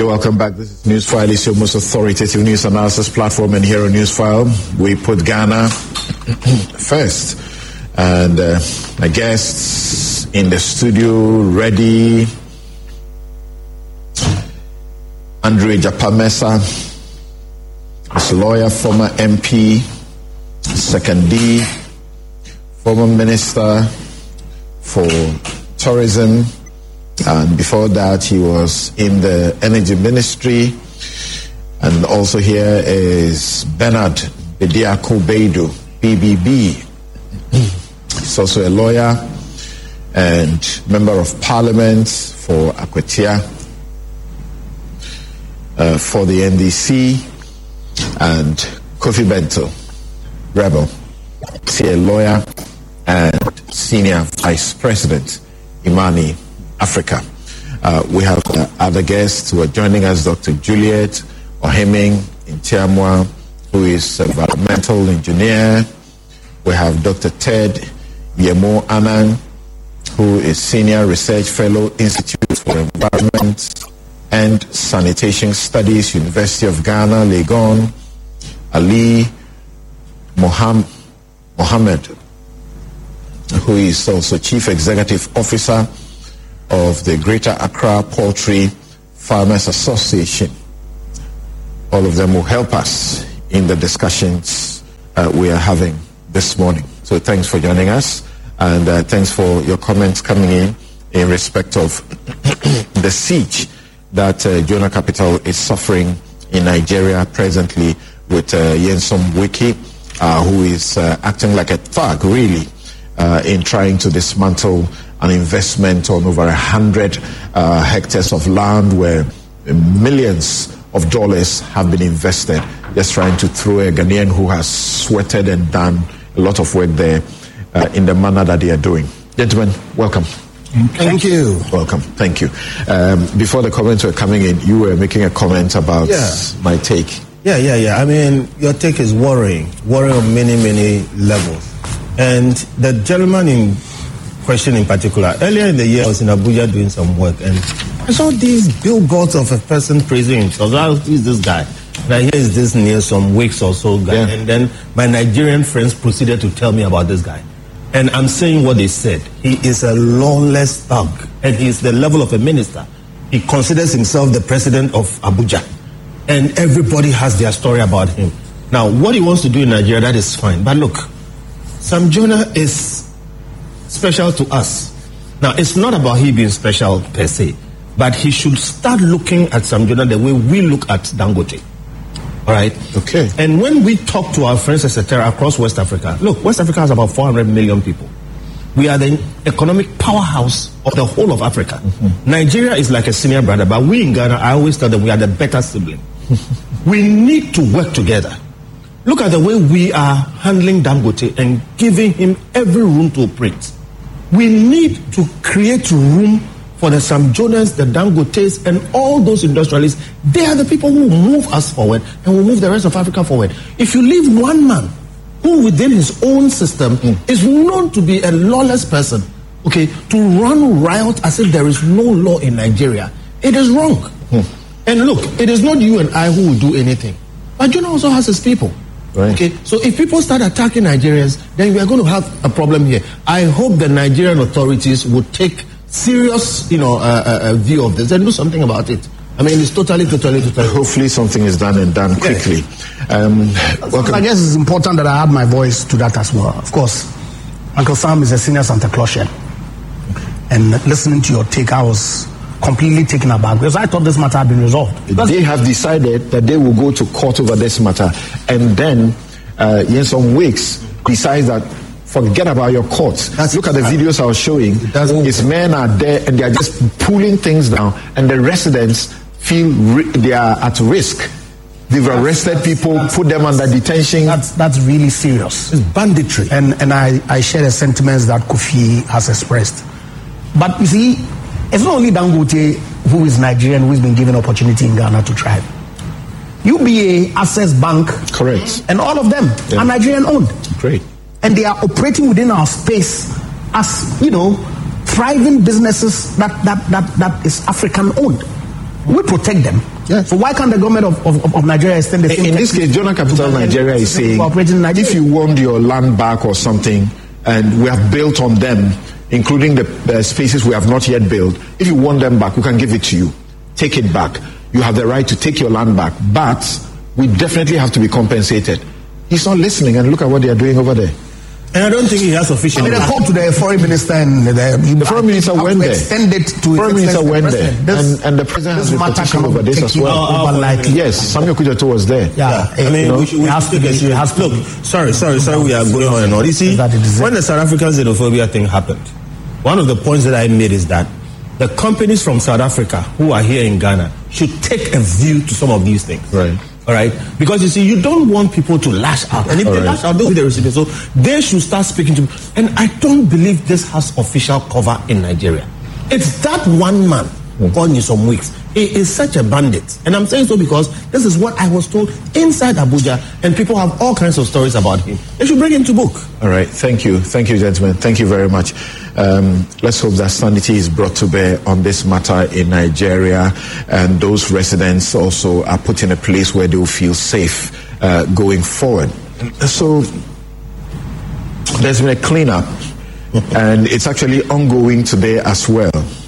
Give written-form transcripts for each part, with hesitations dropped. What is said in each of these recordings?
You're welcome back. This is Newsfile. It's your most authoritative news analysis platform, and here on Newsfile, we put Ghana first. And my guests in the studio ready. Andrew Japamesa is a lawyer, former MP, Second D, former Minister for Tourism, and before that he was in the Energy Ministry. And also here is Bernard Bediako Beidu, BBB. He's also a lawyer and member of Parliament for Akwatia, for the NDC, and Kofi Bento, Rebel, a lawyer and senior vice president, Imani Africa. We have other guests who are joining us, Dr. Juliet Oheming Intiamwa, who is an environmental engineer. We have Dr. Ted Yemo Anang, who is Senior Research Fellow, Institute for Environment and Sanitation Studies, University of Ghana, Legon. Ali Mohammed, who is also Chief Executive Officer of the Greater Accra Poultry Farmers Association. All of them will help us in the discussions we are having this morning. So thanks for joining us, and thanks for your comments coming in respect of the siege that Jonah Capital is suffering in Nigeria presently, with Nyesom Wike, who is acting like a thug, really, in trying to dismantle an investment on over 100 hectares of land where millions of dollars have been invested, just trying to throw a Ghanaian who has sweated and done a lot of work there in the manner that they are doing. Gentlemen, welcome. Thank you. Welcome. Thank you. Before the comments were coming in, you were making a comment about my take. Yeah. I mean, your take is worrying on many levels. And the gentleman in question in particular, earlier in the year, I was in Abuja doing some work, and I saw these billboards of a person praising himself. Who is this guy? Now, here is this Nyesom Wike or so guy. Yeah. And then my Nigerian friends proceeded to tell me about this guy. And I'm saying what they said. He is a lawless thug, and he is the level of a minister. He considers himself the president of Abuja, and everybody has their story about him. Now, what he wants to do in Nigeria, that is fine. But look, Sam Jonah is special to us. Now, it's not about he being special per se, but he should start looking at Sam Jonah the way we look at Dangote. All right? Okay. And when we talk to our friends, etc., across West Africa, look, West Africa has about 400 million people. We are the economic powerhouse of the whole of Africa. Mm-hmm. Nigeria is like a senior brother, but we in Ghana, I always tell them we are the better sibling. We need to work together. Look at the way we are handling Dangote and giving him every room to operate. We need to create room for the Sam Jonas, the Dangotes, and all those industrialists. They are the people who move us forward and will move the rest of Africa forward. If you leave one man who within his own system is known to be a lawless person, okay, to run riot as if there is no law in Nigeria, it is wrong. And look, it is not you and I who will do anything. But Jonah also has his people. Right. Okay, so if people start attacking Nigerians, then we are going to have a problem here. I hope the Nigerian authorities would take serious, view of this and do something about it. I mean, it's totally. Hopefully something is done and done quickly. I guess it's important that I add my voice to that as well. Of course, Uncle Sam is a senior Santa Clausian. And listening to your take, I was completely taken aback because I thought this matter had been resolved. They have decided that they will go to court over this matter, and then Nyesom Wike decides that forget about your courts. Look at the videos I was showing. His men are there and they are just pulling things down, and the residents feel they are at risk. They've arrested people, put them under detention. That's really serious. It's banditry. And I share the sentiments that Kofi has expressed. But you see, it's not only Dangote who is Nigerian who has been given opportunity in Ghana to thrive. UBA, Access Bank, correct, and all of them are Nigerian owned. Great. And they are operating within our space as, thriving businesses that is African owned. We protect them. Yes. So why can't the government of Nigeria extend the same? In this case, Jonah Capital Nigeria is saying, if you want your land back or something, and we have built on them, including the spaces we have not yet built, if you want them back, we can give it to you. Take it back. You have the right to take your land back, but we definitely have to be compensated. He's not listening, and look at what they are doing over there. And I don't think he has sufficient. I mean, I talked to the foreign minister, and the foreign minister went there. The foreign minister went there, and the president has been petitioning over this as well. Yes, Samuel Kudzeto was there. Yeah, I mean, we have to get you. Look, sorry, we are going on and on. You see, when the South African xenophobia thing happened, one of the points that I made is that the companies from South Africa who are here in Ghana should take a view to some of these things. Right. All right, because you see, you don't want people to lash out, and if they lash out, they'll be the recipient. So they should start speaking to. And I don't believe this has official cover in Nigeria. It's that one man called Nyesom Weeks. He is such a bandit, and I'm saying so because this is what I was told inside Abuja, and people have all kinds of stories about him. They should bring him to book. All right, thank you, gentlemen. Thank you very much. Let's hope that sanity is brought to bear on this matter in Nigeria, and those residents also are put in a place where they will feel safe going forward. So there's been a cleanup, and it's actually ongoing today as well.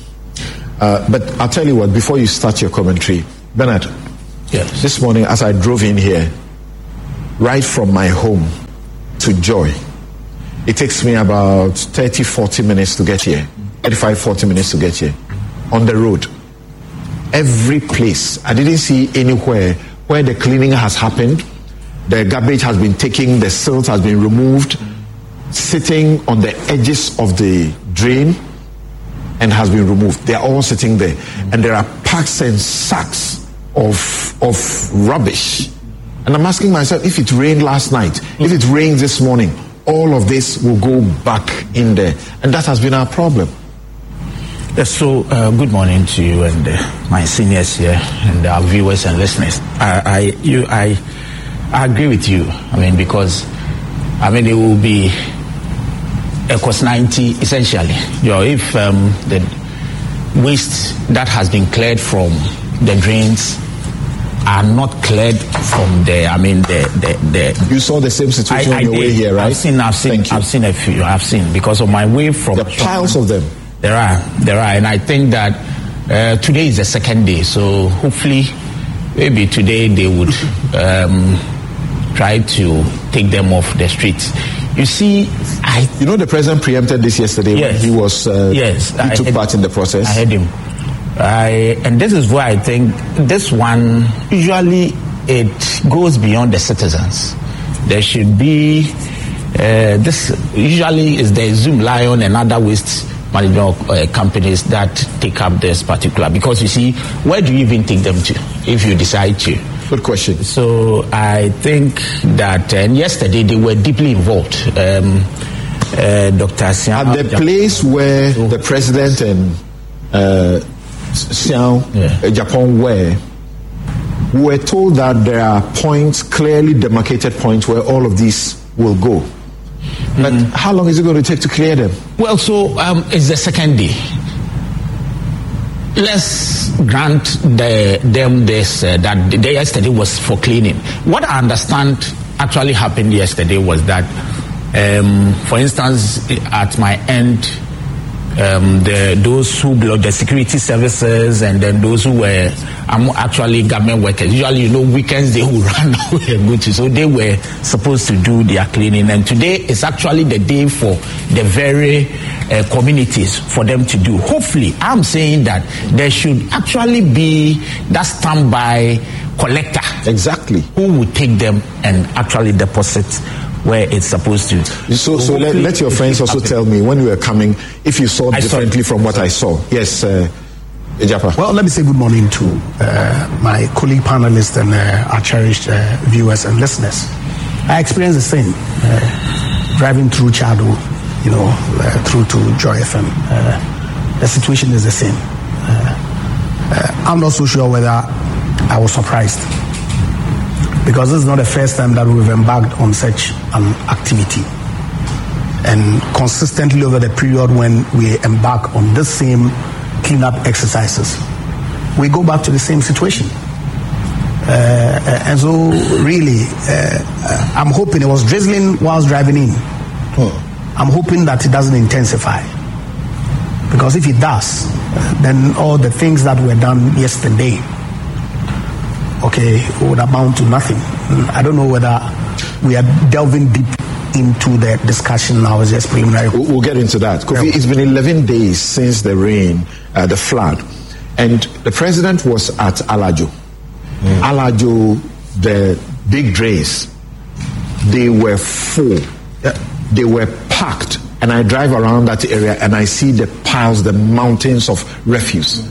But I'll tell you what, before you start your commentary, Bernard, yes. This morning as I drove in here, right from my home to Joy, it takes me about 30-40 minutes to get here, 35-40 minutes to get here, on the road. Every place, I didn't see anywhere where the cleaning has happened, the garbage has been taken, the silt has been removed, sitting on the edges of the drain, and has been removed. They are all sitting there, and there are packs and sacks of rubbish. And I'm asking myself, if it rained last night, if it rains this morning, all of this will go back in there, and that has been our problem. Yes, so good morning to you and my seniors here and our viewers and listeners. I agree with you. I mean, because it will be a cost 90 essentially. If the waste that has been cleared from the drains are not cleared from the You saw the same situation on your way here, right? I've seen a few. I've seen because of my way from the piles of them. There are, and I think that today is the second day. So hopefully, maybe today they would try to take them off the streets. You see, the president preempted this yesterday. Yes, when he was he took part in the process. I heard him. And this is why I think this one usually it goes beyond the citizens. There should be this usually is the Zoom Lion and other waste management companies that take up this particular, because you see, where do you even take them to if you decide to? Good question. So I think that yesterday they were deeply involved. Dr. Sian, at the place where the president and Sian Japan were, we were told that there are points, clearly demarcated points, where all of these will go. But how long is it going to take to clear them? Well, so it's the second day. Let's grant them this, that the day yesterday was for cleaning. What I understand actually happened yesterday was that, for instance, at my end, those who belong the security services and then those who were actually government workers. Usually, weekends they will run away and go to. So they were supposed to do their cleaning. And today is actually the day for the very communities for them to do. Hopefully, I'm saying that there should actually be that standby collector. Exactly. Who will take them and actually deposit where it's supposed to. So let your friends also tell me, when you were coming, if you saw differently from what I saw. Yes, Ejapa. Well, let me say good morning to my colleague panelists and our cherished viewers and listeners. I experienced the same, driving through Chado, through to Joy FM. The situation is the same. I'm not so sure whether I was surprised, because this is not the first time that we've embarked on such an activity. And consistently over the period when we embark on this same cleanup exercises, we go back to the same situation. And so really, I'm hoping it was drizzling whilst driving in. I'm hoping that it doesn't intensify. Because if it does, then all the things that were done yesterday, would amount to nothing. I don't know whether we are delving deep into the discussion now. It's just preliminary. We'll get into that. Kofi, it's been 11 days since the rain, the flood, and the president was at Alajo. Alajo, the big drains, they were full. They were packed. And I drive around that area and I see the piles, the mountains of refuse.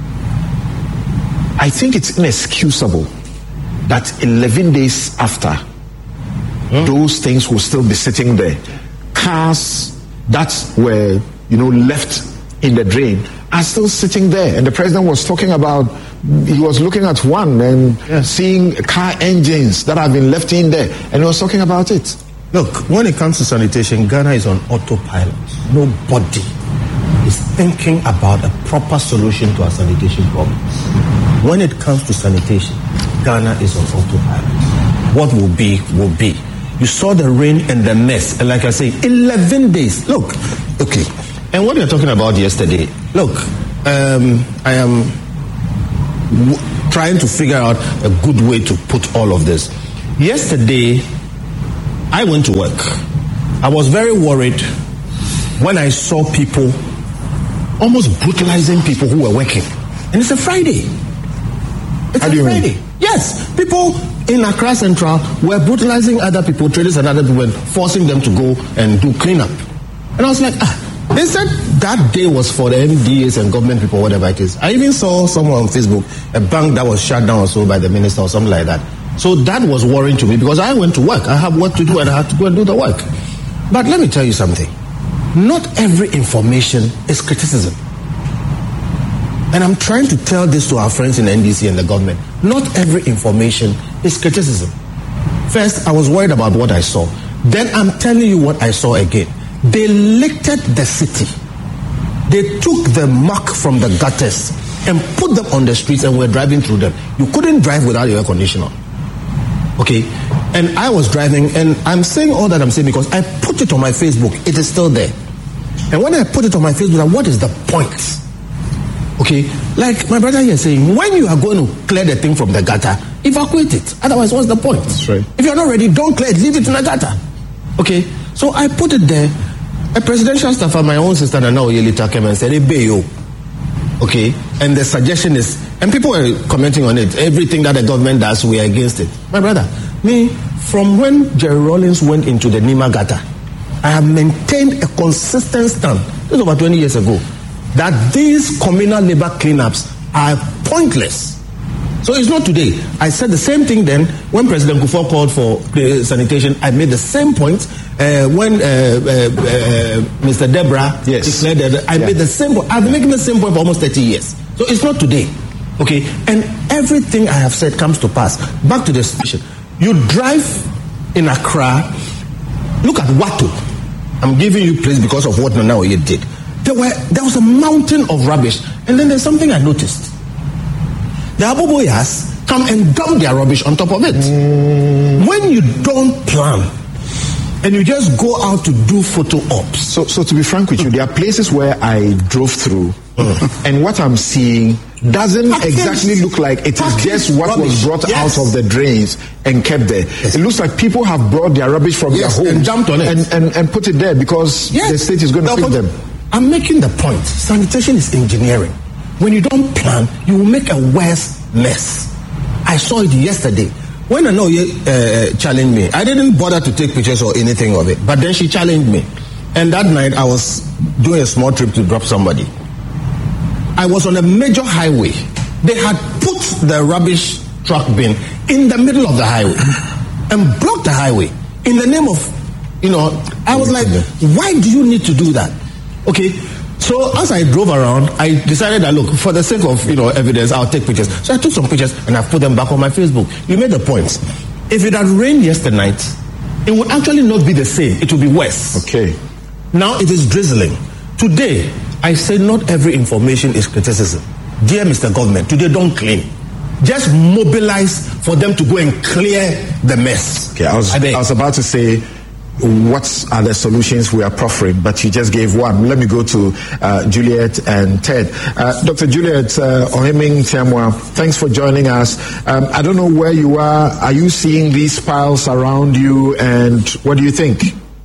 I think it's inexcusable that 11 days after, those things will still be sitting there. Cars that were, left in the drain are still sitting there. And the president was talking about, he was looking at one and seeing car engines that have been left in there. And he was talking about it. Look, when it comes to sanitation, Ghana is on autopilot. Nobody is thinking about a proper solution to our sanitation problems. When it comes to sanitation, Ghana is on autopilot. What will be, will be. You saw the rain and the mess, and like I say, 11 days. Look, okay. And what you're talking about yesterday, look, I am trying to figure out a good way to put all of this. Yesterday, I went to work. I was very worried when I saw people almost brutalizing people who were working. And it's a Friday. How do you mean? Yes. People in Accra Central were brutalizing other people, traders and other people, and forcing them to go and do cleanup. And I was like, they said that day was for the MDAs and government people, whatever it is. I even saw someone on Facebook, a bank that was shut down or so by the minister or something like that. So that was worrying to me because I went to work. I have work to do and I have to go and do the work. But let me tell you something. Not every information is criticism. And I'm trying to tell this to our friends in NDC and the government. Not every information is criticism. First, I was worried about what I saw. Then I'm telling you what I saw again. They lifted the city. They took the muck from the gutters and put them on the streets and were driving through them. You couldn't drive without your air conditioner. Okay, and I was driving, and I'm saying all that I'm saying because I put it on my Facebook. It is still there. And when I put it on my Facebook, what is the point? Okay, like my brother here is saying, when you are going to clear the thing from the gutter, evacuate it. Otherwise, what's the point? That's right. If you're not ready, don't clear it. Leave it in the gutter. Okay, so I put it there. A presidential staffer, my own sister Nana Oyelita, came and said, okay, and the suggestion is, and people were commenting on it, everything that the government does, we are against it. My brother, me, from when Jerry Rawlings went into the Nima Gata, I have maintained a consistent stand, this was over 20 years ago, that these communal labor cleanups are pointless. So it's not today. I said the same thing then when President Kufuor called for sanitation. I made the same point when Mr. Debra declared that. I made the same point. I've been making the same point for almost 30 years. So it's not today. Okay? And everything I have said comes to pass. Back to the station. You drive in Accra, look at Watu. I'm giving you praise because of what Nana Oye did. There was a mountain of rubbish. And then there's something I noticed. The Aboboyas come and dump their rubbish on top of it. When you don't plan and you just go out to do photo ops. So to be frank with you, there are places where I drove through and what I'm seeing doesn't exactly look like it is just what was brought out of the drains and kept there. It looks like people have brought their rubbish from their homes and dumped on it and put it there because the state is going to pick them. I'm making the point. Sanitation is engineering. When you don't plan, you will make a worse mess. I saw it yesterday. When Anoye challenged me, I didn't bother to take pictures or anything of it. But then she challenged me. And that night, I was doing a small trip to drop somebody. I was on a major highway. They had put the rubbish truck bin in the middle of the highway and blocked the highway in the name of, I was like, why do you need to do that? Okay. So as I drove around, I decided that, look, for the sake of, evidence, I'll take pictures. So I took some pictures and I put them back on my Facebook. You made the point. If it had rained yesterday night, it would actually not be the same. It would be worse. Okay. Now it is drizzling. Today, I say not every information is criticism. dear Mr. Government, today don't clean. Just mobilize for them to go and clear the mess. Okay, I was about to say, what are the solutions we are proffering? But you just gave one. Let me go to Juliet and Ted. Dr. Juliet Ohiming Tiamwa, thanks for joining us. I don't know where you are. Are you seeing these piles around you? And what do you think?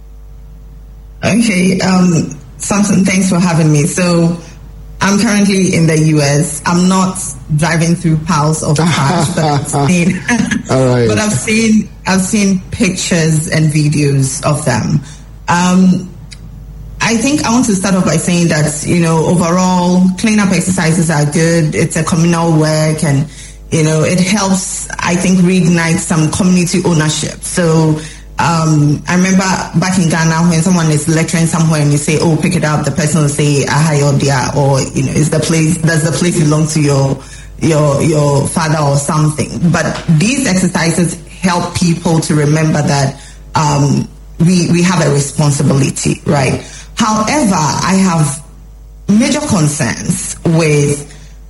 Okay, Samson, thanks for having me. So I'm currently in the US. I'm not driving through piles of trash, but I've seen pictures and videos of them. I think I want to start off by saying that, overall cleanup exercises are good. It's a communal work, and, it helps, I think, reignite some community ownership. So I remember back in Ghana, when someone is lecturing somewhere and you say, "Oh, pick it up," the person will say, "Ahayodia," or does the place belong to your father or something? But these exercises help people to remember that we have a responsibility, right? However, I have major concerns with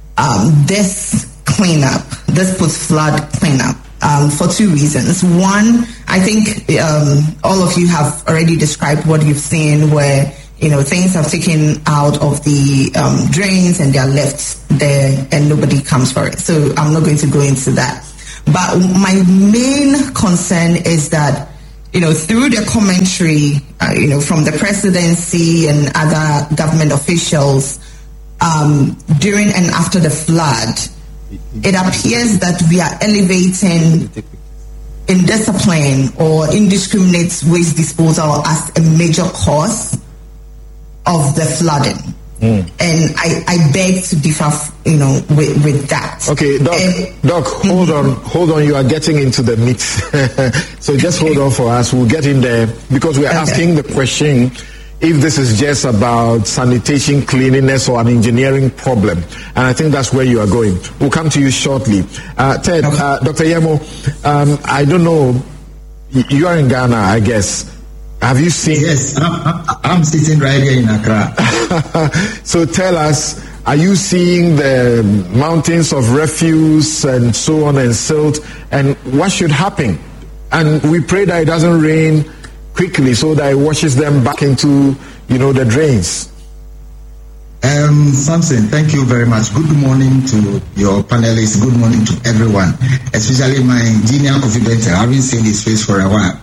this cleanup, this post-flood cleanup. For two reasons. One, I think all of you have already described what you've seen, where things have taken out of the drains and they're left there and nobody comes for it. So I'm not going to go into that. But my main concern is that through the commentary, from the presidency and other government officials during and after the flood, it appears that we are elevating indiscipline or indiscriminate waste disposal as a major cause of the flooding. And I beg to differ, with that. Okay, Doc, hold on. You are getting into the mix. So just hold on for us. We'll get in there because we are asking the question if this is just about sanitation, cleanliness, or an engineering problem. And I think that's where you are going. We'll come to you shortly. Ted, Dr. Yemo, I don't know, you are in Ghana, I guess. Have you seen... Yes, I'm sitting right here in Accra. So tell us, are you seeing the mountains of refuse and so on and silt? And what should happen? And we pray that it doesn't rain quickly so that it washes them back into, the drains. Samson, thank you very much. Good morning to your panelists. Good morning to everyone, especially my genial confidant. I haven't seen his face for a while.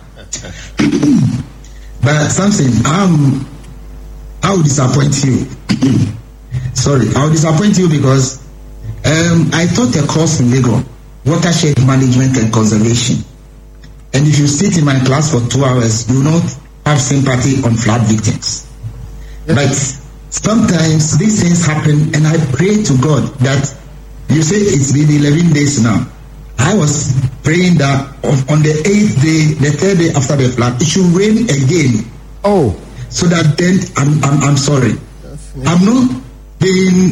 But Samson, I will disappoint you. Sorry, I will disappoint you because I taught a course in Lagos, watershed management and conservation. And if you sit in my class for 2 hours, you will not have sympathy on flood victims. But sometimes these things happen, and I pray to God that you say it's been 11 days now. I was praying that on the 8th day, the 3rd day after the flood, it should rain again. Oh, so that then I'm sorry. I'm not being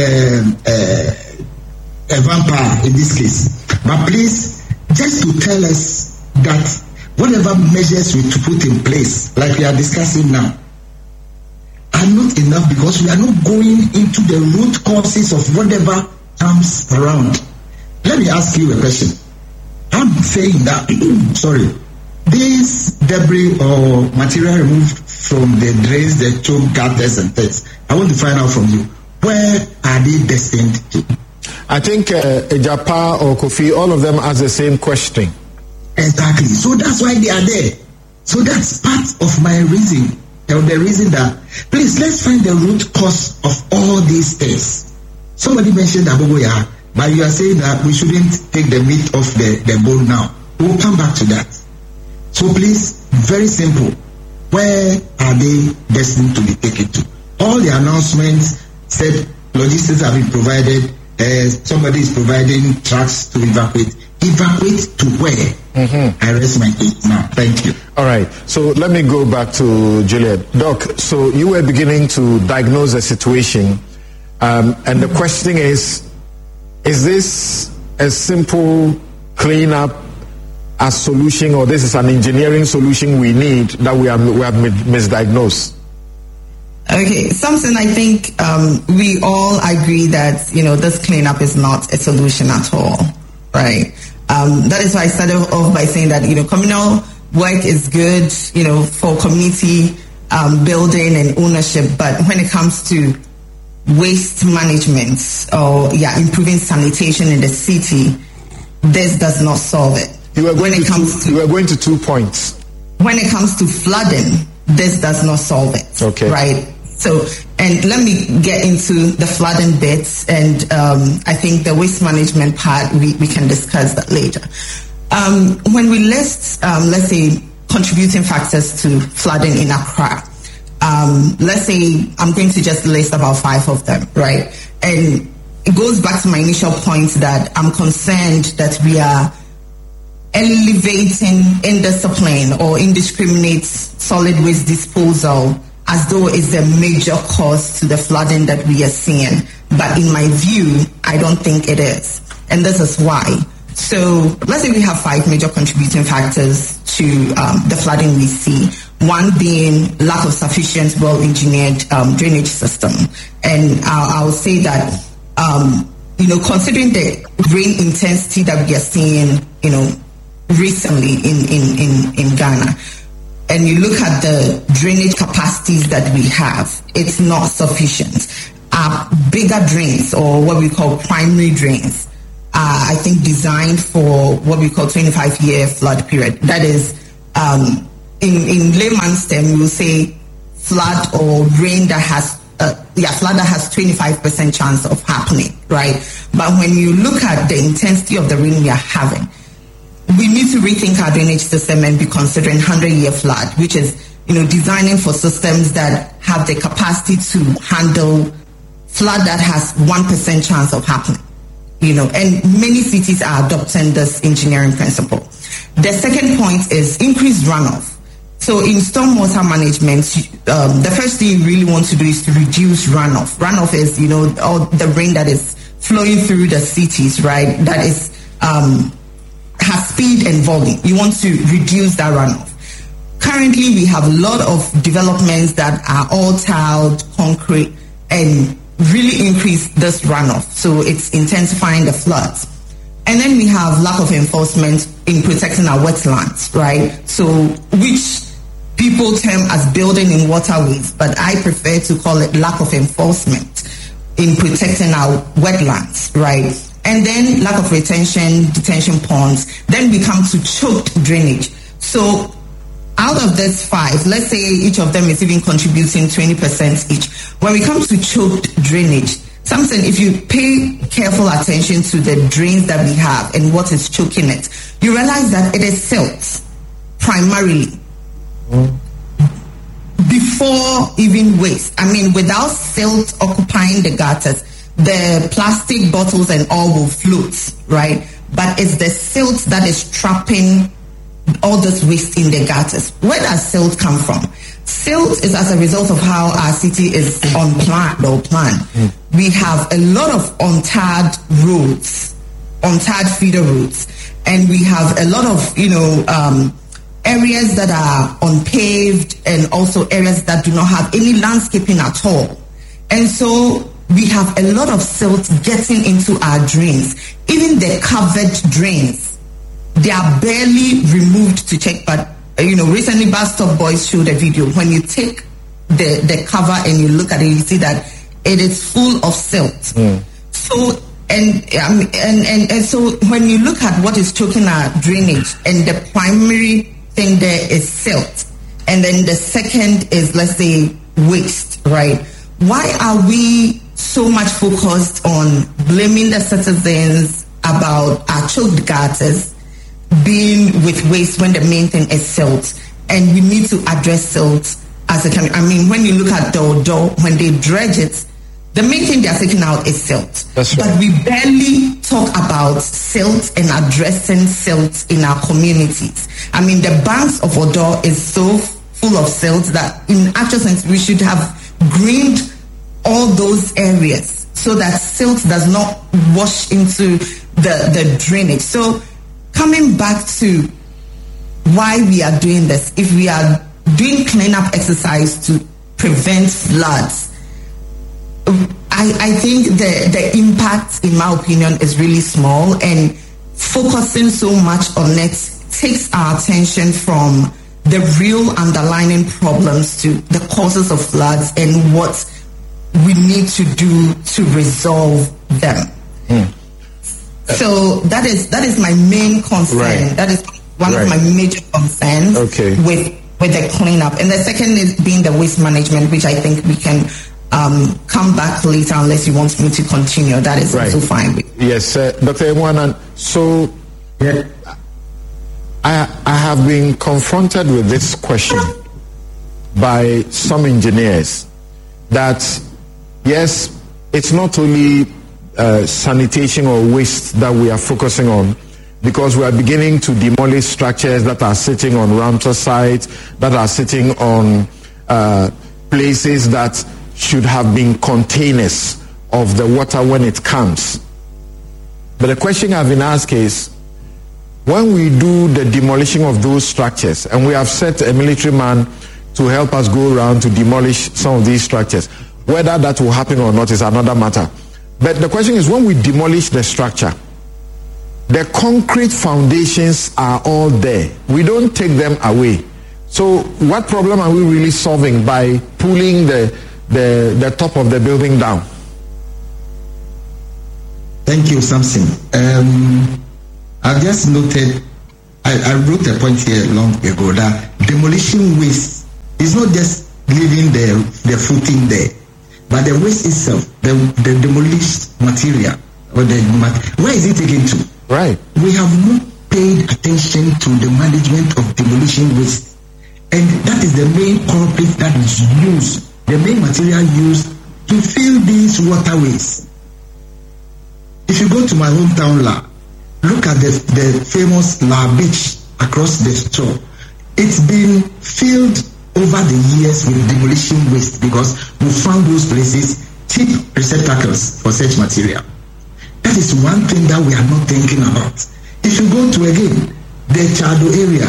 a vampire in this case, but please, just to tell us that whatever measures we to put in place, like we are discussing now, are not enough because we are not going into the root causes of whatever comes around. Let me ask you a question. I'm saying that, this debris or material removed from the drains, the choke gutters and things, I want to find out from you, where are they destined to? I think Ejapa or Kofi, all of them ask the same question. Exactly. So that's why they are there. So that's part of my reason. The reason that, please, let's find the root cause of all these things. Somebody mentioned Aboboya, but you are saying that we shouldn't take the meat off the bone now. We'll come back to that. So please, very simple. Where are they destined to be taken to? All the announcements said logistics have been provided. Somebody is providing trucks to evacuate. Evacuate to where? I rest my case now. Thank you. All right. So let me go back to Juliet. Doc, so you were beginning to diagnose the situation. And the question is this a simple cleanup a solution, or this is an engineering solution we need that we have misdiagnosed? Okay, Samson, I think we all agree that, this cleanup is not a solution at all, right? That is why I started off by saying that, communal work is good, for community building and ownership, but when it comes to waste management or improving sanitation in the city, this does not solve it. You were going to 2 points. When it comes to flooding, this does not solve it. Okay. Right? So, and let me get into the flooding bits, and I think the waste management part, we can discuss that later. When we list, let's say, contributing factors to flooding in Accra, let's say I'm going to just list about 5 of them, right? And it goes back to my initial point that I'm concerned that we are elevating indiscipline or indiscriminate solid waste disposal as though it's a major cause to the flooding that we are seeing. But in my view, I don't think it is. And this is why. So let's say we have 5 major contributing factors to the flooding we see. One being lack of sufficient, well-engineered drainage system. And I'll say that, considering the rain intensity that we are seeing, recently in Ghana, and you look at the drainage capacities that we have, it's not sufficient. Bigger drains, or what we call primary drains, are, I think, designed for what we call 25-year flood period. That is, in layman's term, we will say flood or rain that has flood that has 25% chance of happening, right? But when you look at the intensity of the rain we are having, we need to rethink our drainage system and be considering 100-year flood, which is, designing for systems that have the capacity to handle flood that has 1% chance of happening, and many cities are adopting this engineering principle. The second point is increased runoff. So in stormwater management, the first thing you really want to do is to reduce runoff. Runoff is, all the rain that is flowing through the cities, right? That is, has speed and volume. You want to reduce that runoff. Currently, we have a lot of developments that are all tiled, concrete, and really increase this runoff. So it's intensifying the floods. And then we have lack of enforcement in protecting our wetlands, right? So which people term as building in waterways, but I prefer to call it lack of enforcement in protecting our wetlands, right? And then lack of detention ponds. Then we come to choked drainage. So out of these 5, let's say each of them is even contributing 20% each. When we come to choked drainage, Samson, if you pay careful attention to the drains that we have and what is choking it, you realize that it is silt, primarily. Before even waste. I mean, without silt occupying the gutters, the plastic bottles and all will float, right? But it's the silt that is trapping all this waste in the gutters. Where does silt come from? Silt is as a result of how our city is unplanned or planned. We have a lot of untarred roads, untarred feeder roads, and we have a lot of, areas that are unpaved and also areas that do not have any landscaping at all. And so we have a lot of silt getting into our drains. Even the covered drains, they are barely removed to check. But, recently Bus Stop Boys showed a video. When you take the cover and you look at it, you see that it is full of silt. So, and so when you look at what is choking our drainage, and the primary thing there is silt, and then the second is, let's say, waste, right? Why are we so much focused on blaming the citizens about our choked gutters being with waste when the main thing is silt? And we need to address silt as a community. I mean, when you look at Dodo, when they dredge it, the main thing they are taking out is silt. That's right. But we barely talk about silt and addressing silt in our communities. I mean, the banks of Odo is so full of silt that in actual sense we should have greened all those areas so that silt does not wash into the drainage. So coming back to why we are doing this, if we are doing cleanup exercise to prevent floods. I think the impact, in my opinion, is really small, and focusing so much on it takes our attention from the real underlying problems to the causes of floods and what we need to do to resolve them. So that is my main concern. Right. That is one of my major concerns with the cleanup. And the second is being the waste management, which I think we can come back later unless you want me to continue. That is also fine. Yes, Dr. Emwanan. So I have been confronted with this question by some engineers that, yes, it's not only sanitation or waste that we are focusing on, because we are beginning to demolish structures that are sitting on Ramsar sites, that are sitting on places that should have been containers of the water when it comes. But the question I've been asked is, when we do the demolition of those structures, and we have set a military man to help us go around to demolish some of these structures, whether that will happen or not is another matter. But the question is, when we demolish the structure, the concrete foundations are all there. We don't take them away. So what problem are we really solving by pulling the top of the building down? Thank you, Samson. I've just noted, I wrote a point here long ago that demolition waste is not just leaving the footing there, but the waste itself, the demolished material, or where is it taken to? Right. We have not paid attention to the management of demolition waste. And that is the main culprit that is used, the main material used to fill these waterways. If you go to my hometown, La, look at the famous La Beach across the shore. It's been filled over the years with demolition waste because we found those places cheap receptacles for such material. That is one thing that we are not thinking about. If you go to, again, the Chado area,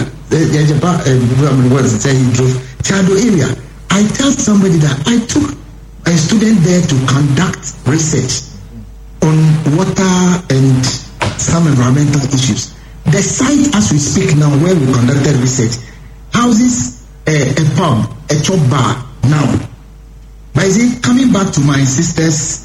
Chado area, I tell somebody that I took a student there to conduct research on water and some environmental issues. The site, as we speak now, where we conducted research, houses a pub, a chop bar now. But coming back to my sister's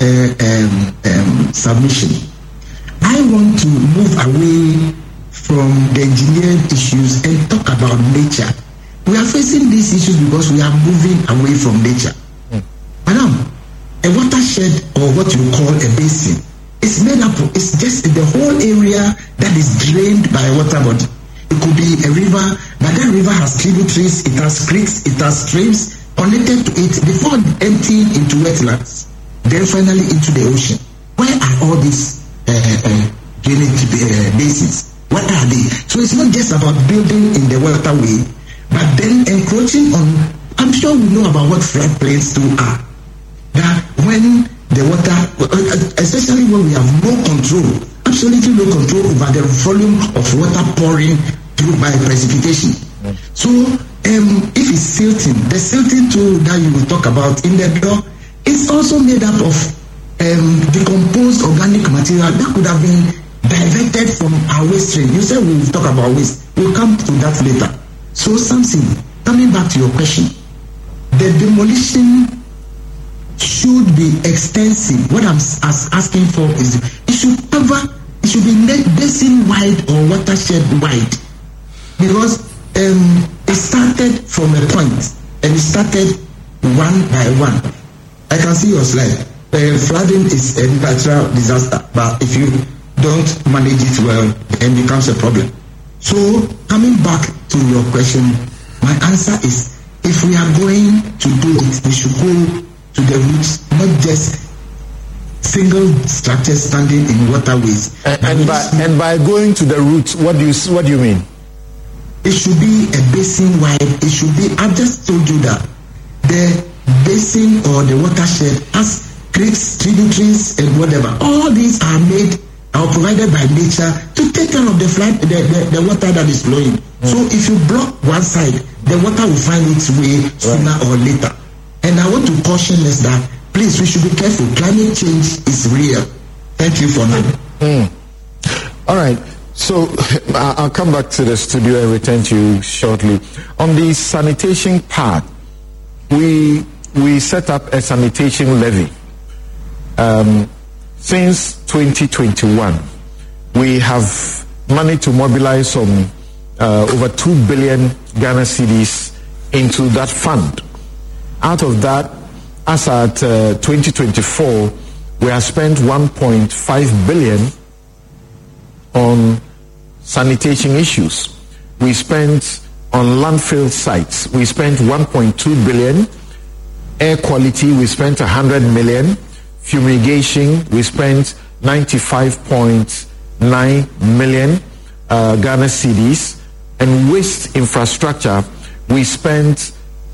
submission, I want to move away from the engineering issues and talk about nature. We are facing these issues because we are moving away from nature. Madam, a watershed, or what you call a basin, is made up of, it's just the whole area that is drained by a water body. It could be a river, but that river has tributaries, it has creeks, it has streams connected to it before emptying into wetlands, then finally into the ocean. Where are all these drainage basins? What are they? So it's not just about building in the waterway, but then encroaching on, I'm sure we know about what floodplains too are. That when the water, especially when we have no control, absolutely no control over the volume of water pouring through by precipitation. So if it's silting, the silting tool that you will talk about in the door is also made up of decomposed organic material that could have been diverted from our waste stream. You said we'll talk about waste. We'll come to that later. So something, coming back to your question, the demolition should be extensive. What I'm asking for is it should be basin wide or watershed wide, because it started from a point and it started one by one. I can see your slide. Flooding is a natural disaster, but if you don't manage it well, then it becomes a problem. So coming back to your question, my answer is, if we are going to do it, we should go to the roots, not just single structures standing in waterways. And by going to the roots, what do you mean? It should be a basin wide. It should be. I've just told you that the basin or the watershed has creeks, tributaries, and whatever. All these are made or provided by nature to take care of the flood, the water that is flowing. So if you block one side, the water will find its way sooner or later. And I want to caution us that, please, we should be careful. Climate change is real. Thank you for now. All right. So I'll come back to the studio and return to you shortly. On the sanitation part, we set up a sanitation levy. Since 2021, we have managed to mobilize some over 2 billion Ghana cedis into that fund. Out of that, as at 2024, we have spent 1.5 billion on sanitation issues. We spent on landfill sites, we spent 1.2 billion. Air quality, we spent 100 million. Fumigation, we spent 95.9 million Ghana cedis. And waste infrastructure, we spent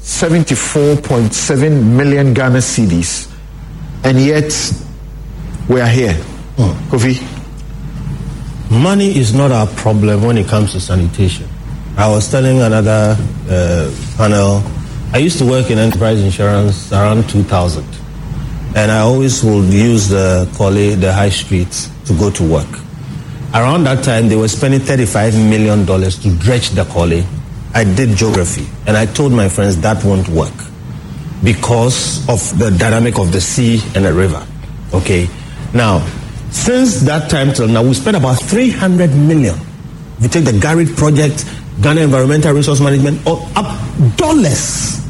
74.7 million Ghana cedis. And yet, we are here. Kofi? Money is not our problem when it comes to sanitation. I was telling another panel, I used to work in enterprise insurance around 2000. And I always would use the Korle, the high streets, to go to work. Around that time, they were spending $35 million to dredge the Korle. I did geography, and I told my friends that won't work because of the dynamic of the sea and the river. Okay? Now, since that time till now, we spent about 300 million. If you take the Garrett project, Ghana Environmental Resource Management, up dollars